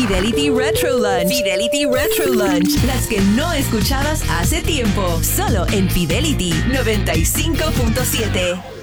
Fidelity Retro Lunch. Fidelity Retro Lunch. Las que no escuchabas hace tiempo. Solo en Fidelity 95.7.